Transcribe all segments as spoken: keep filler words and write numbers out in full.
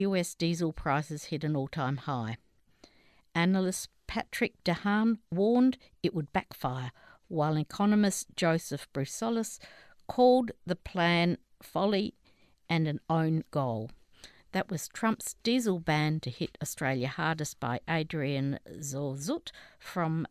U S diesel prices hit an all-time high. Analyst Patrick DeHaan warned it would backfire, while economist Joseph Brusolis called the plan folly and an own goal. That was Trump's diesel ban to hit Australia hardest by Adrian Zorzut from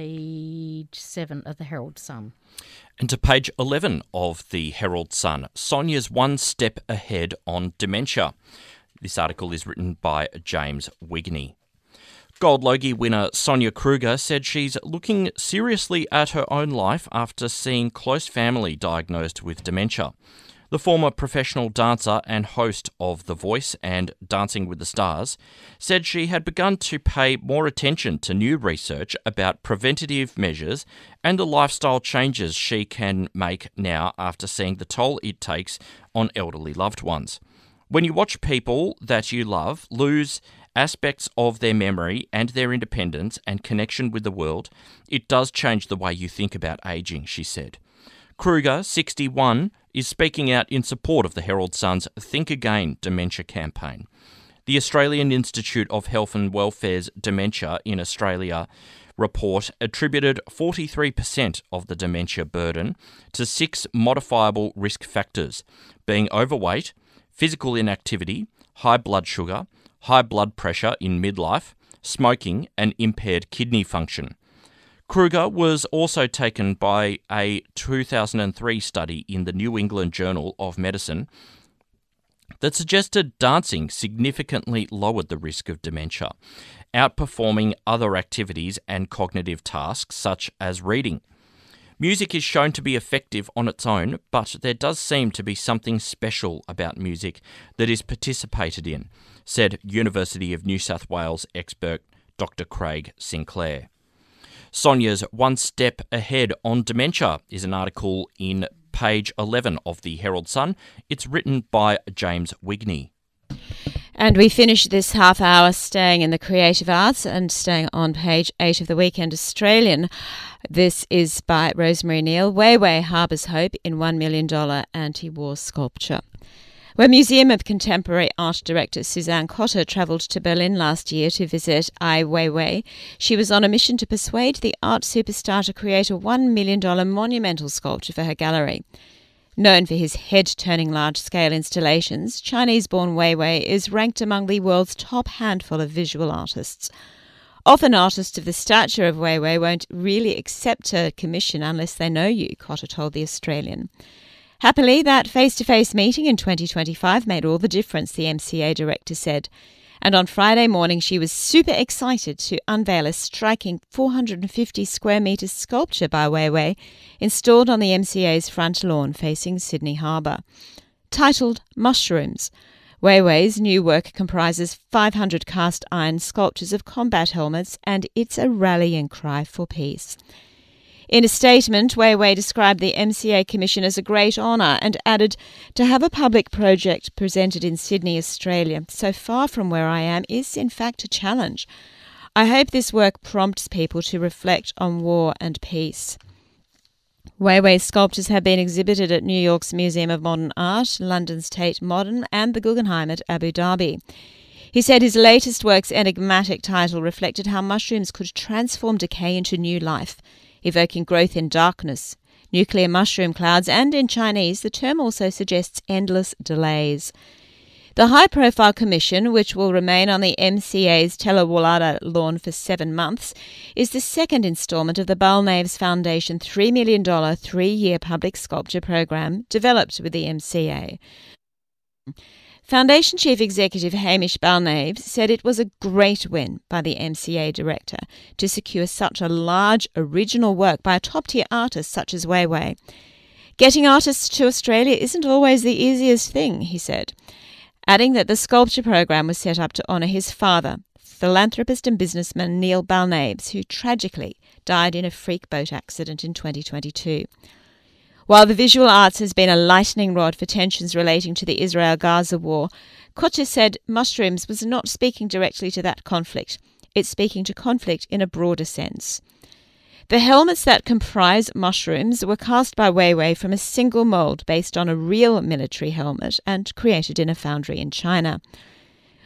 page seven of the Herald Sun. And to page eleven of the Herald Sun, Sonia's one step ahead on dementia. This article is written by James Wigney. Gold Logie winner Sonia Kruger said she's looking seriously at her own life after seeing close family diagnosed with dementia. The former professional dancer and host of The Voice and Dancing with the Stars said she had begun to pay more attention to new research about preventative measures and the lifestyle changes she can make now after seeing the toll it takes on elderly loved ones. When you watch people that you love lose aspects of their memory and their independence and connection with the world, it does change the way you think about ageing, she said. Kruger, sixty-one, is speaking out in support of the Herald Sun's Think Again dementia campaign. The Australian Institute of Health and Welfare's Dementia in Australia report attributed forty-three percent of the dementia burden to six modifiable risk factors, being overweight, physical inactivity, high blood sugar, high blood pressure in midlife, smoking, and impaired kidney function. Kruger was also taken by a two thousand three study in the New England Journal of Medicine that suggested dancing significantly lowered the risk of dementia, outperforming other activities and cognitive tasks such as reading. Music is shown to be effective on its own, but there does seem to be something special about music that is participated in, said University of New South Wales expert Doctor Craig Sinclair. Sonia's One Step Ahead on Dementia is an article in page eleven of the Herald Sun. It's written by James Wigney. And we finish this half hour staying in the creative arts and staying on page eight of the Weekend Australian. This is by Rosemary Neal. Weiwei harbours hope in one million dollars anti-war sculpture. When Museum of Contemporary Art Director Suzanne Cotter travelled to Berlin last year to visit Ai Weiwei, she was on a mission to persuade the art superstar to create a one million dollars monumental sculpture for her gallery. Known for his head-turning large-scale installations, Chinese-born Weiwei is ranked among the world's top handful of visual artists. Often artists of the stature of Weiwei won't really accept a commission unless they know you, Cotter told The Australian. Happily, that face-to-face meeting in twenty twenty-five made all the difference, the M C A director said. And on Friday morning, she was super excited to unveil a striking four hundred fifty square metre sculpture by Weiwei, installed on the M C A's front lawn facing Sydney Harbour. Titled Mushrooms, Weiwei's new work comprises five hundred cast iron sculptures of combat helmets, and it's a rallying cry for peace. In a statement, Weiwei described the M C A Commission as a great honour and added, "To have a public project presented in Sydney, Australia, so far from where I am, is in fact a challenge. I hope this work prompts people to reflect on war and peace." Weiwei's sculptures have been exhibited at New York's Museum of Modern Art, London's Tate Modern, and the Guggenheim at Abu Dhabi. He said his latest work's enigmatic title reflected how mushrooms could transform decay into new life, evoking growth in darkness, nuclear mushroom clouds, and in Chinese, the term also suggests endless delays. The high-profile commission, which will remain on the M C A's Telawalada lawn for seven months, is the second instalment of the Balnaves Foundation three million dollars three-year public sculpture program developed with the M C A. Foundation Chief Executive Hamish Balnaves said it was a great win by the M C A director to secure such a large original work by a top-tier artist such as Weiwei. Getting artists to Australia isn't always the easiest thing, he said, adding that the sculpture program was set up to honour his father, philanthropist and businessman Neil Balnaves, who tragically died in a freak boat accident in twenty twenty-two. While the visual arts has been a lightning rod for tensions relating to the Israel-Gaza war, Kocher said Mushrooms was not speaking directly to that conflict. It's speaking to conflict in a broader sense. The helmets that comprise Mushrooms were cast by Weiwei from a single mould based on a real military helmet and created in a foundry in China.